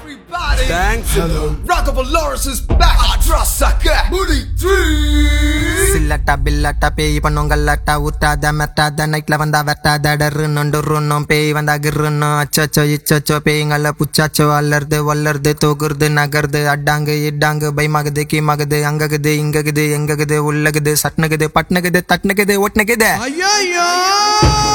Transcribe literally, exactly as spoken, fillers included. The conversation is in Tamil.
Everybody, Thanks. hello. Rockabilly Lawrence is back. I trust sucker. Booty three. சில்லட்டா பில்லட்டா பேய் பண்ணும் கல்லாட்டா ஊட்டாத மெட்டாத நைட்ல வந்தா வெட்டாத டருன்னு டொருன்னும் பேய் வந்தா கிருன்னும் அச்சோச்சோ இச்சோச்சோ பேய்ங்கள புச்சாச்சோ அல்லறது வல்லறது தோகுறது நகருது அட்டாங்கு இட்டாங்கு பயமாகுது கீமாகுது அங்ககுது இங்ககுது எங்ககுது உள்ளகுது சட்னுகுது பட்னுகுது தட்னுகுது ஒட்னுகுது ஐயோ